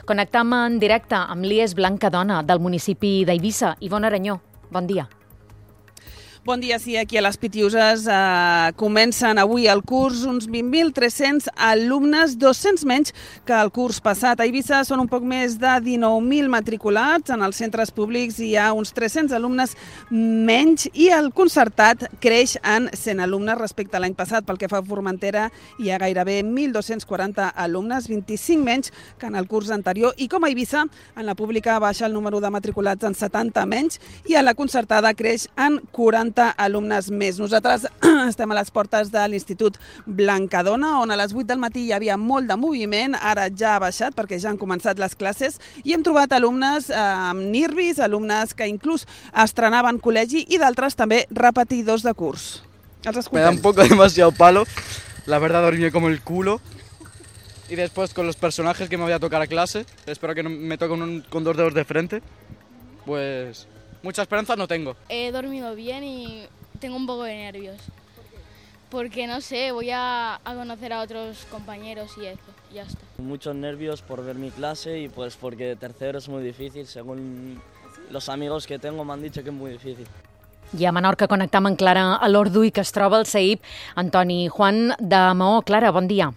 Connectam en directe amb l'IES Blancadona del municipi d'Eivissa. Ivona Aranyó, bon dia. Bon dia, sí, aquí a les Pitiuses comencen avui el curs uns 20.300 alumnes, 200 menys que el curs passat. A Eivissa són un poc més de 19.000 matriculats, en els centres públics hi ha uns 300 alumnes menys i el concertat creix en 100 alumnes respecte a l'any passat. Pel que fa a Formentera hi ha gairebé 1.240 alumnes, 25 menys que en el curs anterior, i com a Eivissa, en la pública baixa el número de matriculats en 70 menys i a la concertada creix en 40 alumnes més. Nosaltres estem a les portes de l'Institut Blancadona, on a les 8 del matí hi havia molt de moviment, ara ja ha baixat perquè ja han començat les classes i hem trobat alumnes amb nervis, alumnes que inclús estrenaven col·legi i d'altres també repetidors de curs. Els escoltem. Me da un poco demasiado palo, la verdad dormí como el culo y después con los personajes que me voy a tocar a clase, espero que no me toquen con 2 dedos de frente, pues mucha esperanza no tengo. He dormido bien y tengo un poco de nervios. Porque no sé, voy a conocer a otros compañeros y eso, ya está. Muchos nervios por ver mi clase y pues porque tercero es muy difícil, según los amigos que tengo me han dicho que es muy difícil. I a Menorca connectam en Clara Alordu i que es troba al CEIP Antoni Juan de Maó. Clara, bon dia.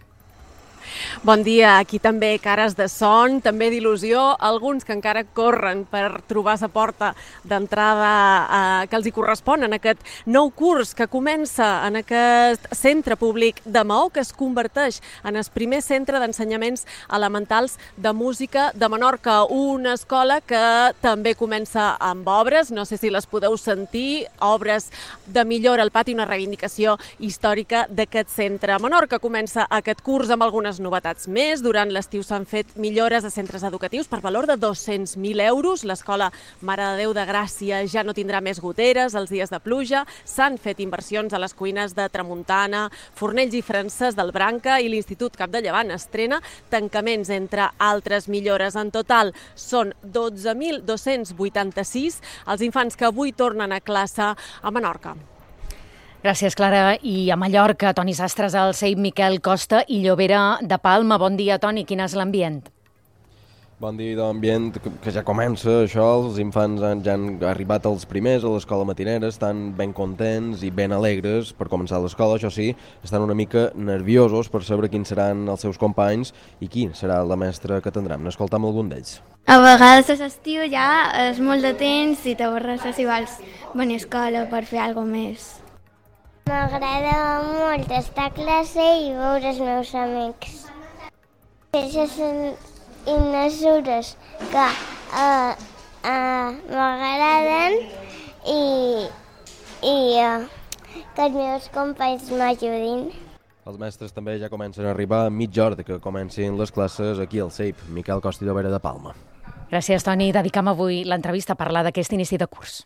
Bon dia, aquí també cares de son, també d'il·lusió, alguns que encara corren per trobar la porta d'entrada que els hi correspon en aquest nou curs que comença en aquest centre públic de Maó, que es converteix en el primer centre d'ensenyaments elementals de música de Menorca, una escola que també comença amb obres, no sé si les podeu sentir, obres de millora al pati, una reivindicació històrica d'aquest centre. Menorca comença aquest curs amb algunes novetats més. Durant l'estiu s'han fet millores a centres educatius per valor de 200.000 euros. L'escola Mare de Déu de Gràcia ja no tindrà més goteres els dies de pluja. S'han fet inversions a les cuines de Tramuntana, Fornells i Francesc del Branca, i l'Institut Cap de Llevant estrena tancaments, entre altres millores. En total són 12.286 els infants que avui tornen a classe a Menorca. Gràcies, Clara. I a Mallorca, Toni Sastres, al CEIP Miquel Costa i Llobera de Palma. Bon dia, Toni. Quin és l'ambient? Bon dia, l'ambient que ja comença, això. Els infants ja han arribat els primers a l'escola matinera, estan ben contents i ben alegres per començar l'escola. Això sí, estan una mica nerviosos per saber quins seran els seus companys i qui serà la mestra que tindrem. N'escoltam algun d'ells. A vegades a l'estiu ja és molt de temps i t'avorres si vols venir a escola per fer alguna cosa més. M'agrada molt estar a classe i veure els meus amics. Aquestes són mesures que m'agraden i que els meus companys m'ajudin. Els mestres també ja comencen a arribar a mitja hora que comencin les classes aquí al CEIP. Miquel Costa i Llobera de Palma. Gràcies, Toni. Dedicam avui l'entrevista a parlar d'aquest inici de curs.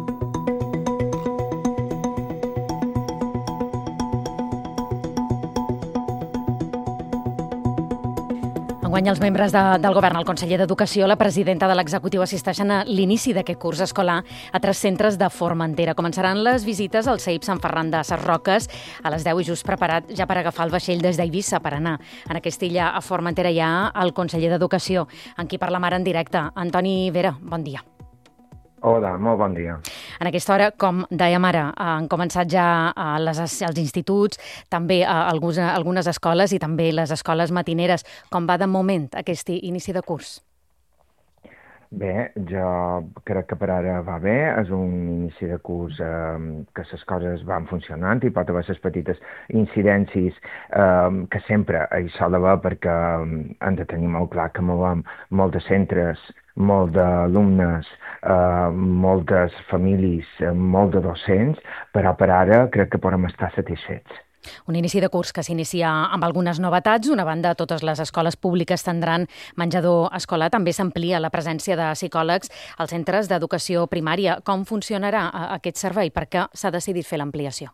Enguany els membres del govern, el conseller d'Educació, la presidenta de l'executiu assisteixen a l'inici d'aquest curs escolar a 3 centres de Formentera. Començaran les visites al CEIP Sant Ferran de Ses Roques a les 10 i just preparat ja per agafar el vaixell des d'Eivissa per anar. En aquesta illa a Formentera hi ha el conseller d'Educació, amb qui parla ara en directe. Antoni Vera, bon dia. Hola, molt bon dia. En aquesta hora, com dèiem ara, han començat ja els instituts, també algunes escoles i també les escoles matineres. Com va de moment aquest inici de curs? Bé, jo crec que per ara va bé. És un inici de curs que les coses van funcionant i pot haver les petites incidències que sempre hi sol haver perquè hem de tenir molt clar que movem molt de centres, molt d'alumnes, moltes famílies, molt de docents, però per ara crec que podem estar satisfets. Un inici de curs que s'inicia amb algunes novetats. D'una banda, totes les escoles públiques tindran menjador escolar. També s'amplia la presència de psicòlegs als centres d'educació primària. Com funcionarà aquest servei? Per què s'ha decidit fer l'ampliació?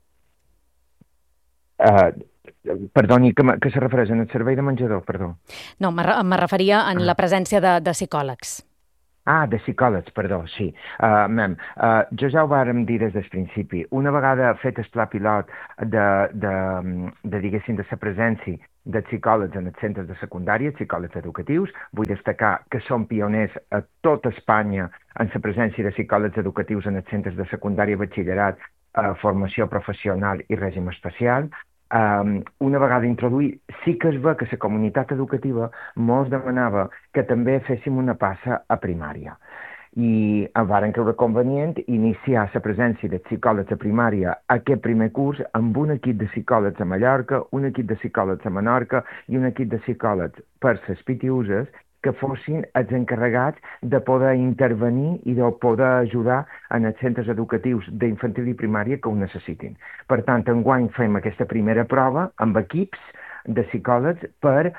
Perdoni, que se refereix en el servei de menjador, perdó? No, me referia en la presència de psicòlegs. Ah, de psicòlegs, perdó, sí. Jo ja ho vàrem dir des del principi. Una vegada fet el pla pilot de la presència de psicòlegs en els centres de secundària, psicòlegs educatius. Vull destacar que som pioners a tot Espanya en la presència de psicòlegs educatius en els centres de secundària i batxillerat, formació professional i règim especial. Una vegada introduït, sí que es ve que la comunitat educativa mos demanava que també féssim una passa a primària. I varen creure convenient iniciar la presència de psicòlegs a primària aquest primer curs amb un equip de psicòlegs a Mallorca, un equip de psicòlegs a Menorca i un equip de psicòlegs per les PTUs que fossin els encarregats de poder intervenir i de poder ajudar en els centres educatius d'infantil i primària que ho necessitin. Per tant, enguany fem aquesta primera prova amb equips de psicòlegs per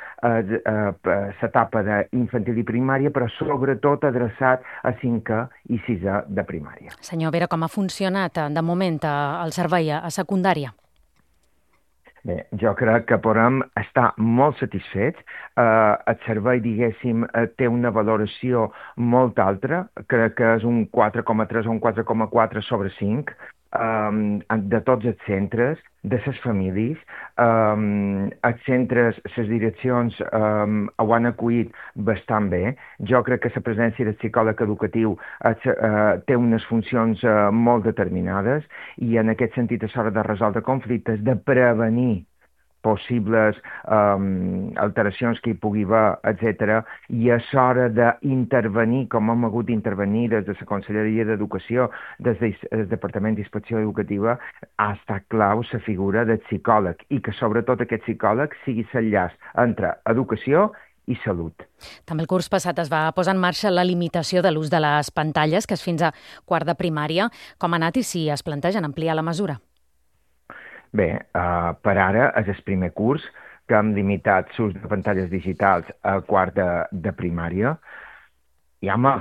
l'etapa d'infantil i primària, però sobretot adreçat a 5è i 6è de primària. Senyor Vera, com ha funcionat de moment el servei a secundària? Bé, jo crec que podem estar molt satisfets. El servei, diguéssim, té una valoració molt alta. Crec que és un 4,3 o un 4,4 sobre 5 de tots els centres, de les famílies. Els centres, les direccions ho han acollit bastant bé. Jo crec que la presència del psicòleg educatiu té unes funcions molt determinades i en aquest sentit és hora de resoldre conflictes, de prevenir possibles alteracions que hi pugui haver, etc. I és hora d'intervenir, com hem hagut d'intervenir des de la Conselleria d'Educació, des del Departament d'Inspecció Educativa, ha estat clau la figura del psicòleg i que sobretot aquest psicòleg sigui l'enllaç entre educació i salut. També el curs passat es va posar en marxa la limitació de l'ús de les pantalles, que és fins a quart de primària. Com ha anat i si es plantegen ampliar la mesura? Bé, per ara és el primer curs que hem limitat l'ús de pantalles digitals a quart de primària. I, home,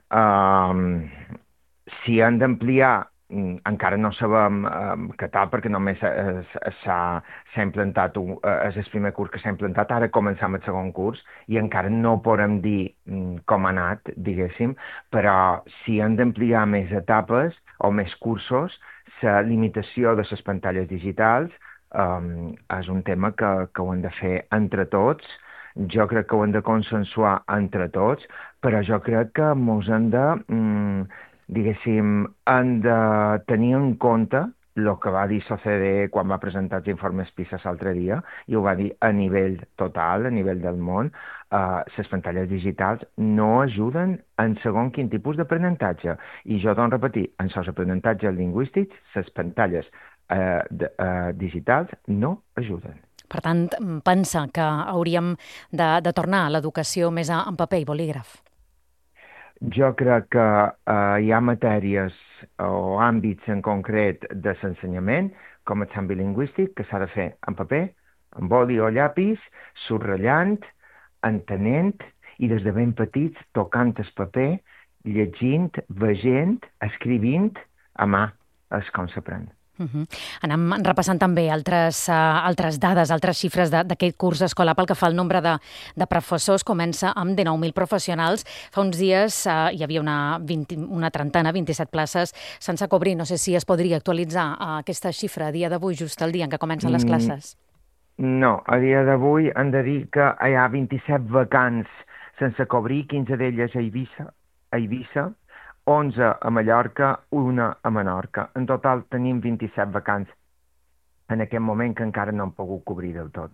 si han d'ampliar, encara no sabem què tal, perquè només s'ha implantat, és el primer curs que s'ha implantat, ara començam el segon curs i encara no podem dir com ha anat, diguéssim, però si han d'ampliar més etapes o més cursos, la limitació de les pantalles digitals és un tema que ho hem de fer entre tots. Jo crec que ho hem de consensuar entre tots, però jo crec que ens hem de, diguéssim, hem de tenir en compte el que va dir l'OCDE quan va presentar els informes PISA l'altre dia, i ho va dir a nivell total, a nivell del món, les pantalles digitals no ajuden en segon quin tipus d'aprenentatge. I jo torno a repetir, en els aprenentatges lingüístics, les pantalles digitals no ajuden. Per tant, pensa que hauríem de tornar a l'educació més en paper i bolígraf? Jo crec que hi ha matèries o àmbits en concret de l'ensenyament, com el canvi lingüístic, que s'ha de fer en paper, amb boli o llapis, subratllant, entenent i des de ben petits tocant el paper, llegint, veient, escrivint a mà, és com s'aprèn. Anem repassant també altres dades, altres xifres d'aquest curs escolar pel que fa al nombre de professors. Comença amb 19.000 professionals. Fa uns dies hi havia una trentena, 27 places sense cobrir. No sé si es podria actualitzar aquesta xifra a dia d'avui, just el dia en què comencen les classes. No, a dia d'avui hem de dir que hi ha 27 vacants sense cobrir, 15 d'elles a Eivissa, 11 a Mallorca, 1 a Menorca. En total tenim 27 vacants en aquest moment que encara no hem pogut cobrir del tot.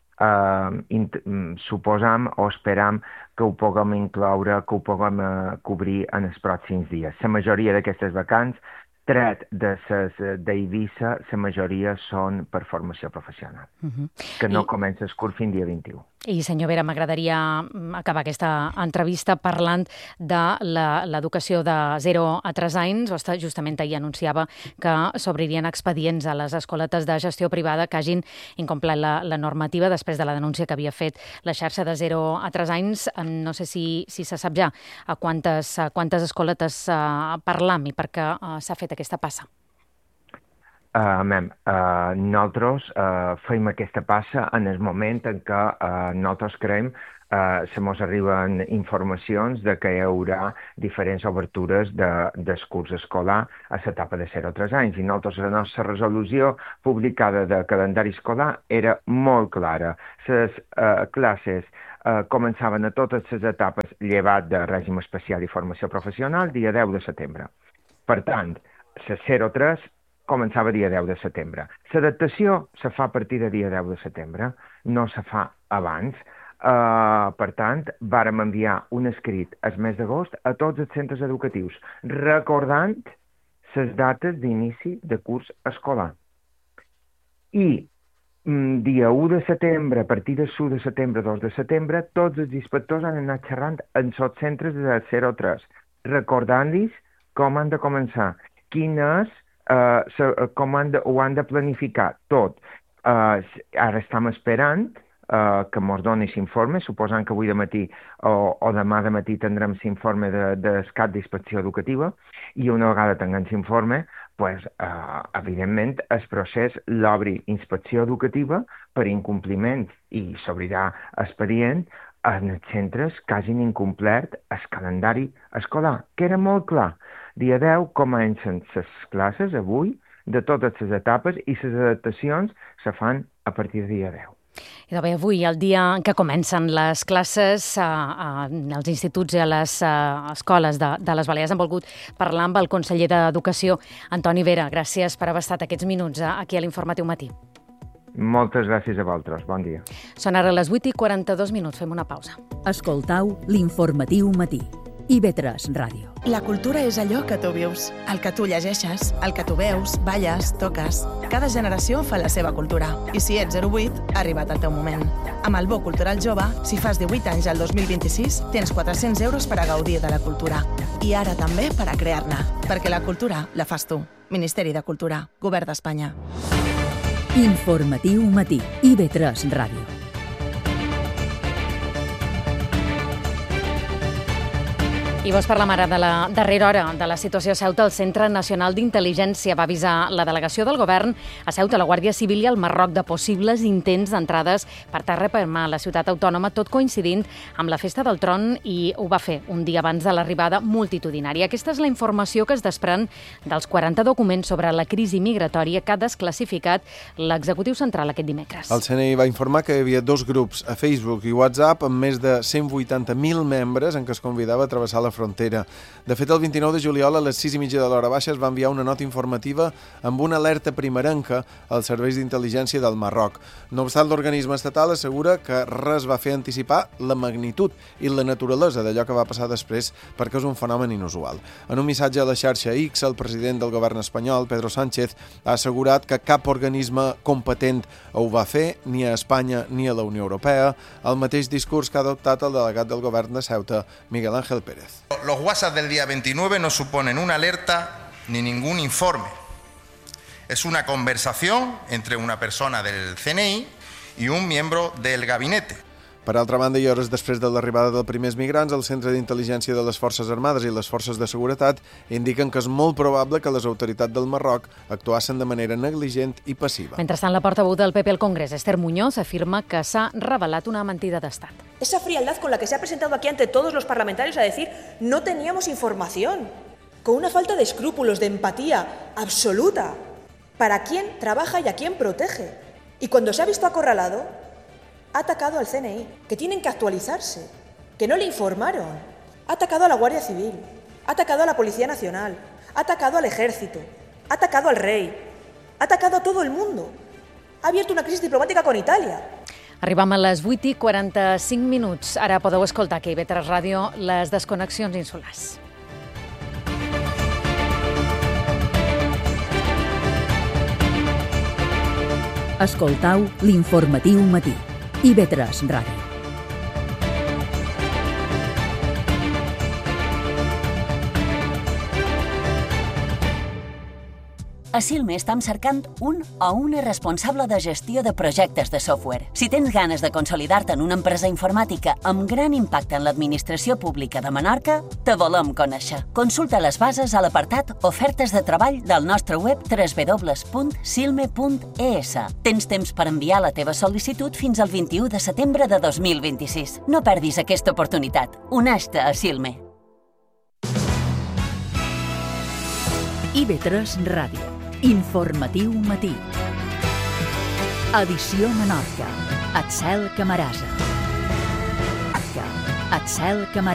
Suposam o esperam que ho puguem incloure, que ho puguem cobrir en els pròxims dies. La majoria d'aquestes vacants, tret d'Eivissa, la majoria són per formació professional, que no comença el curs fins dia 21. I, senyor Vera, m'agradaria acabar aquesta entrevista parlant de l'educació de 0 a 3 anys. Justament ahir anunciava que s'obririen expedients a les escoletes de gestió privada que hagin incomplert la normativa després de la denúncia que havia fet la xarxa de 0 a 3 anys. No sé si se sap ja a quantes escoletes parlam i per què s'ha fet aquesta passa. Nosaltres fem aquesta passa en el moment en què nosaltres creiem se mos arriben informacions de que hi haurà diferents obertures del curs escolar a l'etapa de 0 a 3 anys. I nosaltres, la nostra resolució publicada de calendari escolar era molt clara. Les classes començaven a totes les etapes, llevat de règim especial i formació professional, dia 10 de setembre. Per tant, la 0 a 3 començava dia 10 de setembre. L'adaptació se fa a partir de dia 10 de setembre, no se fa abans. Per tant, vàrem enviar un escrit el mes d'agost a tots els centres educatius, recordant les dates d'inici de curs escolar. I dia 1 de setembre, a partir de 1 de setembre, 2 de setembre, tots els inspectors han anat xerrant en els centres de 0 a 3, recordant-los com han de començar, com ho han de planificar tot. Ara estem esperant que ens doni l'informe, suposant que avui de matí o demà de matí tindrem l'informe del cap d'inspecció educativa, i una vegada tinguem l'informe, evidentment el procés l'obri inspecció educativa per incompliment i s'obrirà expedient en els centres que hagin incomplert el calendari escolar, que era molt clar. Dia 10 comencen les classes avui de totes les etapes i les adaptacions se fan a partir de dia 10. I bé, avui, el dia en què comencen les classes als instituts i a les escoles de les Balears, hem volgut parlar amb el conseller d'Educació, Antoni Vera. Gràcies per haver estat aquests minuts aquí a l'Informatiu Matí. Moltes gràcies a vosaltres. Bon dia. Són ara les 8:42. Fem una pausa. Escoltau l'Informatiu Matí. IB3 Ràdio. La cultura és allò que tu vius, el que tu llegeixes, el que tu veus, balles, toques. Cada generació fa la seva cultura. I si ets 08, ha arribat el teu moment. Amb el Bo Cultural Jove, si fas 18 anys al 2026, tens 400 euros per a gaudir de la cultura. I ara també per a crear-ne. Perquè la cultura la fas tu. Ministeri de Cultura, Govern d'Espanya. Informatiu Matí. IB3 Ràdio. I vols parlar ara de la darrera hora de la situació a Ceuta. El Centre Nacional d'Intel·ligència va avisar la delegació del govern a Ceuta, la Guàrdia Civil i el Marroc de possibles intents d'entrades per terra per mar a la ciutat autònoma, tot coincidint amb la festa del Tron, i ho va fer un dia abans de l'arribada multitudinària. Aquesta és la informació que es desprèn dels 40 documents sobre la crisi migratòria que ha desclassificat l'executiu central aquest dimecres. El CNI va informar que hi havia 2 grups a Facebook i WhatsApp amb més de 180.000 membres en què es convidava a travessar la frontera. De fet, el 29 de juliol a les 6:30 de l'hora baixa es va enviar una nota informativa amb una alerta primerenca als serveis d'intel·ligència del Marroc. No obstant, l'organisme estatal assegura que res va fer anticipar la magnitud i la naturalesa d'allò que va passar després, perquè és un fenomen inusual. En un missatge a la xarxa X, el president del govern espanyol, Pedro Sánchez, ha assegurat que cap organisme competent ho va fer, ni a Espanya ni a la Unió Europea, el mateix discurs que ha adoptat el delegat del govern de Ceuta, Miguel Ángel Pérez. Los WhatsApp del día 29 no suponen una alerta ni ningún informe. Es una conversación entre una persona del CNI y un miembro del gabinete. Per altra banda, i hores després de l'arribada dels primers migrants, el Centre d'Intel·ligència de les Forces Armades i les Forces de Seguretat indiquen que és molt probable que les autoritats del Marroc actuassin de manera negligent i passiva. Mentrestant, la portaveu del PP al Congrés, Esther Muñoz, afirma que s'ha revelat una mentida d'estat. Esa frialdad con la que se ha presentado aquí ante todos los parlamentarios a decir no teníamos información, con una falta de escrúpulos, de empatía absoluta para quién trabaja y a quién protege. Y cuando se ha visto acorralado, ha atacado al CNI, que tienen que actualizarse, que no le informaron. Ha atacado a la Guardia Civil, ha atacado a la Policía Nacional, ha atacado al Ejército, ha atacado al rei, ha atacado a todo el mundo. Ha abierto una crisis diplomática con Italia. Arribem a les 8:45. Ara podeu escoltar aquí a IB3 Ràdio les desconnexions insulars. Escoltau l'Informatiu Matí. IB3 Ràdio. A Silme estem cercant un o una responsable de gestió de projectes de software. Si tens ganes de consolidar-te en una empresa informàtica amb gran impacte en l'administració pública de Menorca, te volem conèixer. Consulta les bases a l'apartat Ofertes de treball del nostre web www.silme.es. Tens temps per enviar la teva sol·licitud fins al 21 de setembre de 2026. No perdis aquesta oportunitat. Uneix-te a Silme. IB3 Ràdio. Informatiu matí. Edició Menorca. Atzel Camarasa. Atzel Camarasa.